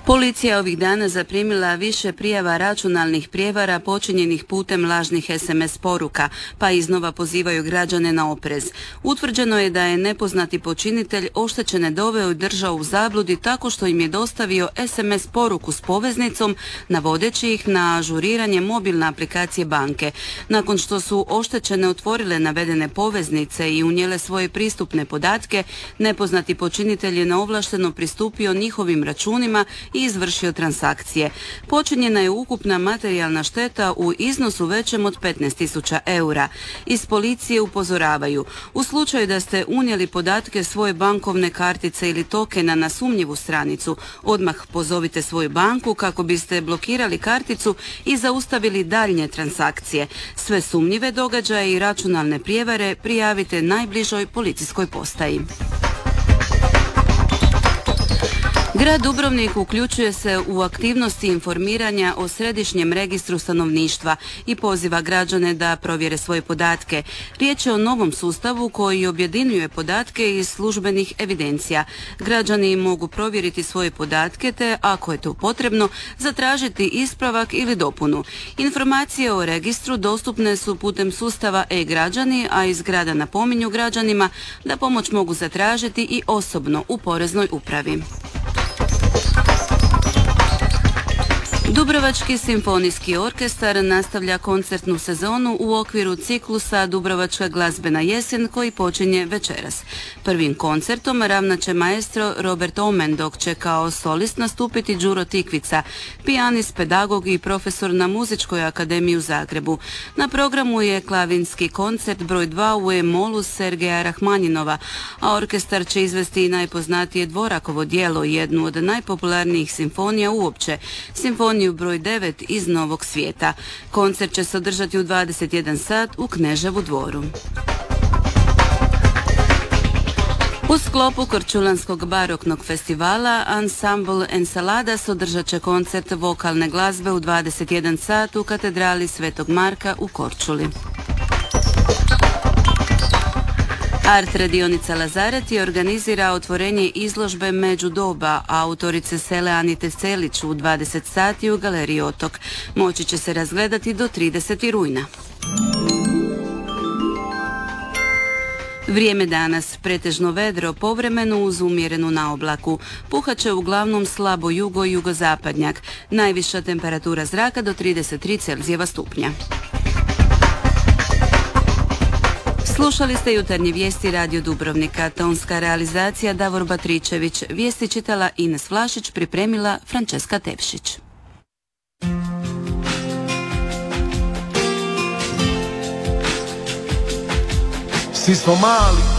Policija ovih dana zaprimila više prijava računalnih prijevara počinjenih putem lažnih SMS poruka, pa iznova pozivaju građane na oprez. Utvrđeno je da je nepoznati počinitelj oštećene doveo i držao u zabludi tako što im je dostavio SMS poruku s poveznicom, navodeći ih na ažuriranje mobilne aplikacije banke. Nakon što su oštećene otvorile navedene poveznice i unijele svoje pristupne podatke, nepoznati počinitelj je neovlašteno pristupio njihovim računima i izvršio transakcije. Počinjena je ukupna materijalna šteta u iznosu većem od 15.000 eura. Iz policije upozoravaju: u slučaju da ste unijeli podatke svoje bankovne kartice ili tokena na sumnjivu stranicu, odmah pozovite svoju banku kako biste blokirali karticu i zaustavili daljnje transakcije. Sve sumnjive događaje i računalne prijevare prijavite najbližoj policijskoj postaji. Grad Dubrovnik uključuje se u aktivnosti informiranja o središnjem registru stanovništva i poziva građane da provjere svoje podatke. Riječ je o novom sustavu koji objedinjuje podatke iz službenih evidencija. Građani mogu provjeriti svoje podatke te, ako je to potrebno, zatražiti ispravak ili dopunu. Informacije o registru dostupne su putem sustava e-građani, a iz grada napominju građanima da pomoć mogu zatražiti i osobno u Poreznoj upravi. Dubrovački simfonijski orkestar nastavlja koncertnu sezonu u okviru ciklusa Dubrovačka glazbena jesen koji počinje večeras. Prvim koncertom ravnat će maestro Robert Omen, dok će kao solist nastupiti Đuro Tikvica, pijanist, pedagog i profesor na Muzičkoj akademiji u Zagrebu. Na programu je klavinski koncert broj 2 u E-molu Sergeja Rahmanjinova, a orkestar će izvesti i najpoznatije Dvorakovo djelo, jednu od najpopularnijih simfonija uopće, simfoniju broj 9 iz Novog svijeta. Koncert će se održati u 21 sat u Kneževu dvoru. U sklopu Korčulanskog baroknog festivala Ansambl Ensaladas održat će koncert vokalne glazbe u 21 sat u katedrali Svetog Marka u Korčuli. Art radionica Lazareti organizira otvorenje izložbe Međudoba autorice sele Anite Celić u 20 sati u Galeriji Otok. Moći će se razgledati do 30. rujna. Vrijeme danas pretežno vedro, povremeno uz umjerenu naoblaku. Puhat će uglavnom slabo jugo i jugozapadnjak. Najviša temperatura zraka do 33 Celzijeva stupnja. Slušali ste jutarnje vijesti Radio Dubrovnika. Tonska realizacija Davor Batričević. Vijesti čitala Ines Vlašić, pripremila Frančeska Tepšić. Svi smo mali,